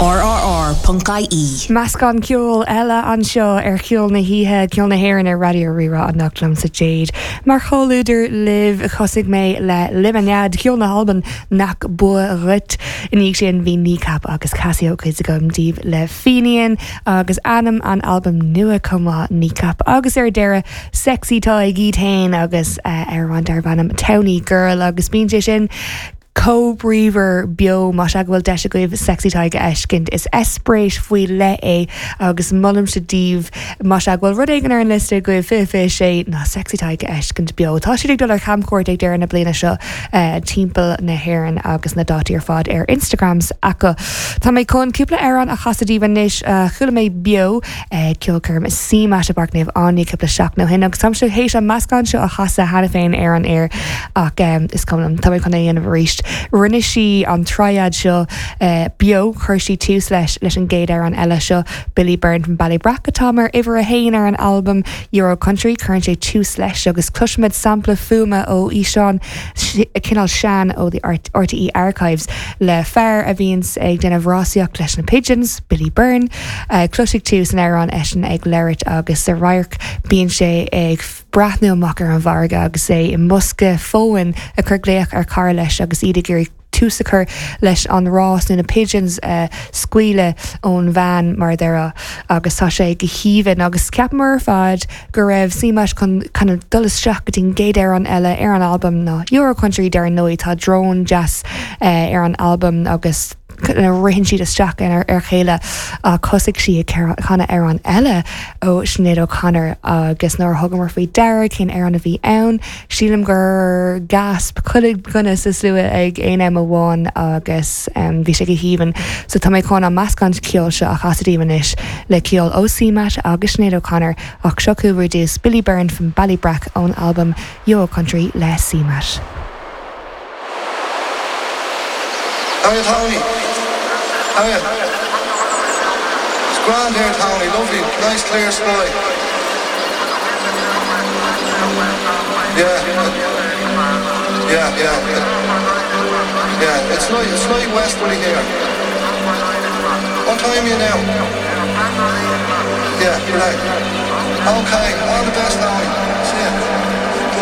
RRR.ie. Meascán ceol eile anseo ceol na híthe ceol na hhéireann ar radio rira an nachlam sa Jade. Mar choúidir liv chosig mé le limanead ceol na halban nach bu rut iníag sin bhí nícap agus Casio chuid gom díobh le Finian agus anam an album nua cumá nícap agus ar deire sexytá gítain agus ar an darbhanam Towny Girl agus bíonn sin co-breaver bio mas ag bhfuil deise goibh sexy taige eiscint is espréis faoi le é agus mullim se díomh mas ag bhfuil rud éigen ar an liste goibh fi sé na sexy taige eiscint bio. Tá si dul ar camcóir ag deir na bliana seo timpeall na hhéireann agus na dátaí ar fad ar Instagrams acu. Tá méid chun cúpla aran a chasadíh níos chula méid bio ceolcurm sí mas a barcnéomh aní cúpla seach nó hin agus sam se hééis an meascán seo a chasa hena féin ar an air ach is cum tá méid chuna dhéanamh ríist rinne si an triad seo bio chuirsí túús leis an géad ar an eile seo Billy Byrne from Ballybrack atámar iwwer a héin ar an album Euro Country chuann sé túús leis agus cluisiid sampla fuma ó Íseán cinál sean ó the RTE Archives le fear a bhíons ag denmh rásaíocht leis na Pigeons Billy Byrne cluisiigh túús an ar an eisin ag leirt agus sa rairc bíonn sé ag brathnú amach ar an bharga agus é I musca fóin a chur gléach ar car leis agus iad gurí túsachar leis an rás na Pigeons scuile ón bhean mar dera agus tá sé go híhann agus ceapmar fad go raibh símas chun dullas seach go dtín géad ar an eile ar an album ná Euro Country dar nóid tá drone jazz ar an album agus rihin siad isteach ar chéile a cosig si chana ar an eile ó Sinead O'Connor agus nóir thugamar faoi deire cin ar an a bhí ann sílam gur gasp chuig gona sa slua ag éam amháin agus bhí sé go híhann so tá méid chun an meascán ceol seo a chasadíhanis le ceol ó Simat agus Sinead O'Connor ach seo chuair dús Billy Byrne from Ballybrack ón album Euro Country le Simat. How are you, Tony? How are you? It's grand here, Tony. Lovely, nice clear sky. Yeah. It's light westerly here. What time are you now? Yeah, right. Okay, all the best, Tony.